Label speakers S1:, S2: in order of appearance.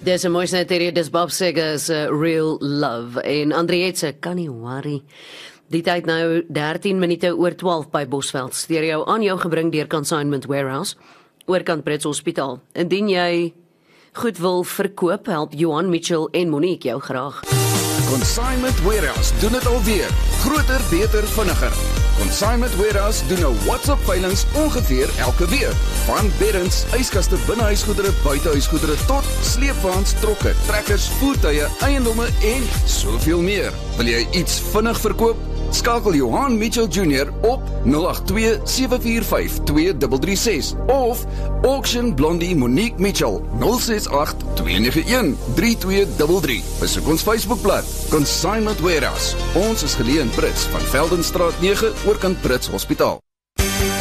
S1: Dis 'n mooi snitterie, dis Bob Seger's Real Love en Andriette se Kan nie worry. Die tyd nou 13 minute oor 12 by Bosveld. Stereo aan jou gebring deur Consignment Warehouse, oorkant Brits Hospitaal. Indien jy goed wil verkoop, help Johan Mitchell en Monique jou graag.
S2: Consignment Warehouse doen dit alweer. Groter, beter, vinniger. Consignment Warehouse doen nou WhatsApp veilings ongeveer elke week. Van beddens, yskaste, binnehuisgoedere, buitehuisgoedere tot sleepwaens, trokke, trekkers, voertuie, eiendomme en soveel meer. Wil jy iets vinnig verkoop? Skakel Johan Mitchell Jr. op 082-745-2336 of Auction Blondie Monique Mitchell 068-291-3233. Besoek ons Facebookblad Consignment Warehouse. Ons is geleë in Brits van Veldenstraat 9 oorkant Brits Hospitaal.